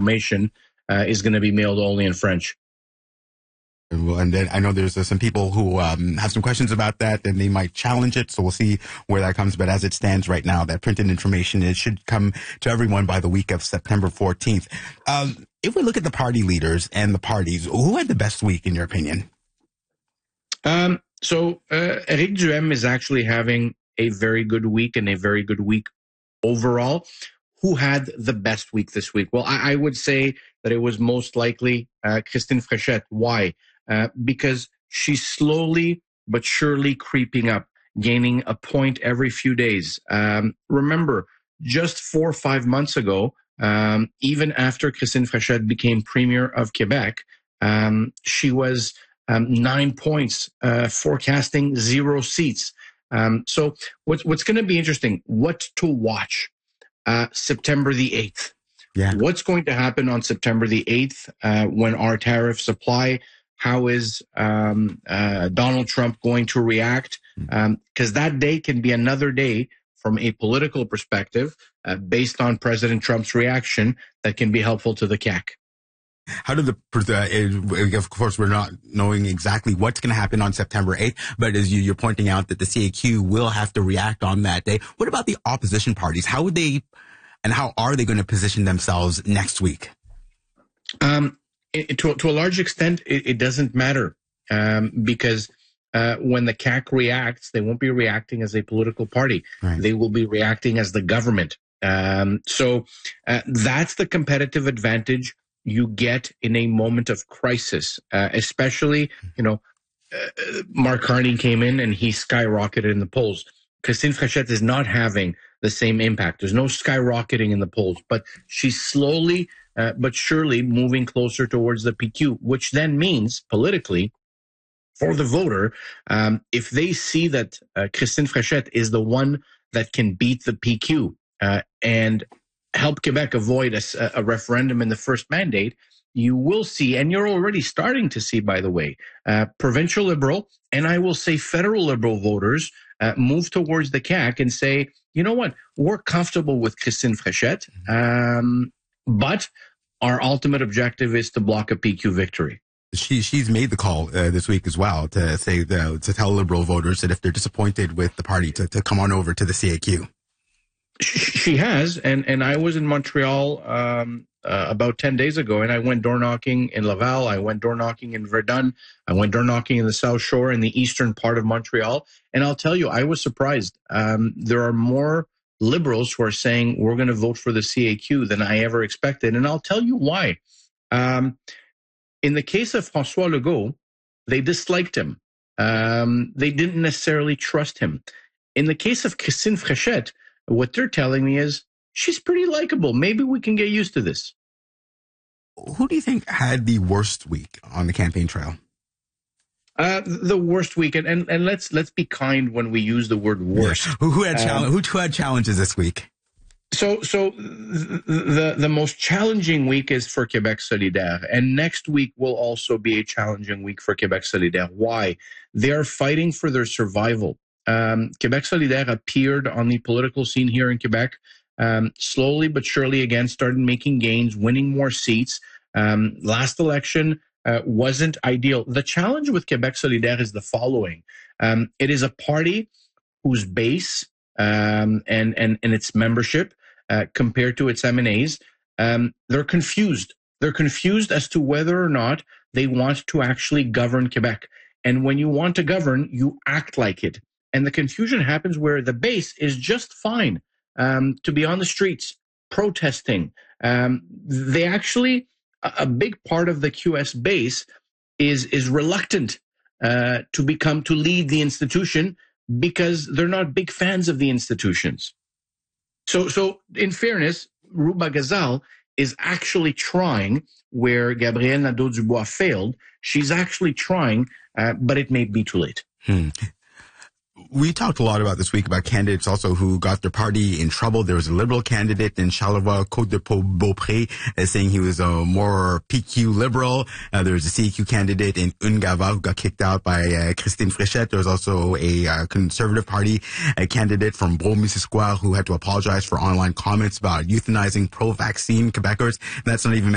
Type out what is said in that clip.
information is going to be mailed only in French. Well, and then I know there's some people who have some questions about that, and they might challenge it. So we'll see where that comes. But as it stands right now, that printed information, it should come to everyone by the week of September 14th. If we look at the party leaders and the parties, who had the best week in your opinion? So Éric Duhaime is actually having a very good week and a very good week overall. Who had the best week this week? Well, I would say that it was most likely Christine Fréchette. Why? Because she's slowly but surely creeping up, gaining a point every few days. Remember, just 4 or 5 months ago, even after Christine Fréchette became Premier of Quebec, she was 9 points, forecasting 0 seats. So what's going to be interesting, what to watch September the 8th. Yeah. What's going to happen on September the 8th when our tariffs apply? How is Donald Trump going to react? Because that day can be another day from a political perspective based on President Trump's reaction that can be helpful to the CAQ. How did of course, we're not knowing exactly what's going to happen on September 8th, but as you're pointing out that the CAQ will have to react on that day. What about the opposition parties? How would they and how are they going to position themselves next week? To a large extent, it doesn't matter because when the CAQ reacts, they won't be reacting as a political party. Right. They will be reacting as the government. So that's the competitive advantage you get in a moment of crisis, especially, Mark Carney came in and he skyrocketed in the polls. Christine Fréchette is not having the same impact. There's no skyrocketing in the polls, but she's slowly but surely moving closer towards the PQ, which then means politically for the voter, if they see that Christine Fréchette is the one that can beat the PQ and help Quebec avoid a referendum in the first mandate, you will see, and you're already starting to see, by the way, provincial Liberal, and I will say federal Liberal voters move towards the CAQ and say, you know what, we're comfortable with Christine Fréchette, but our ultimate objective is to block a PQ victory. She's made the call this week as well to say to tell Liberal voters that if they're disappointed with the party to come on over to the CAQ. She has, and I was in Montreal about 10 days ago, and I went door knocking in Laval, I went door knocking in Verdun, I went door knocking in the South Shore in the eastern part of Montreal, and I'll tell you, I was surprised. There are more Liberals who are saying we're going to vote for the CAQ than I ever expected, and I'll tell you why. In the case of François Legault, they disliked him. They didn't necessarily trust him. In the case of Christine Fréchette, what they're telling me is she's pretty likable. Maybe we can get used to this. Who do you think had the worst week on the campaign trail? The worst week, and let's be kind when we use the word worst. Yeah. Who had challenges this week? So the most challenging week is for Québec Solidaire, and next week will also be a challenging week for Québec Solidaire. Why? They are fighting for their survival. Québec Solidaire appeared on the political scene here in Quebec, slowly but surely again started making gains, winning more seats. Last election wasn't ideal. The challenge with Québec Solidaire is the following. It is a party whose base and its membership compared to its MNAs, they're confused. They're confused as to whether or not they want to actually govern Quebec. And when you want to govern, you act like it. And the confusion happens where the base is just fine to be on the streets protesting. They actually, a big part of the QS base is reluctant to lead the institution because they're not big fans of the institutions. So in fairness, Rouba Gazal is actually trying where Gabrielle Nadeau-Dubois failed. She's actually trying, but it may be too late. We talked a lot about this week about candidates also who got their party in trouble. There was a Liberal candidate in Charlevoix, Côte-de-Beaupré, saying he was a more PQ Liberal. There was a CQ candidate in Ungava who got kicked out by Christine Fréchette. There was also a Conservative Party candidate from Brome-Missisquoi who had to apologize for online comments about euthanizing pro-vaccine Quebecers. And that's not even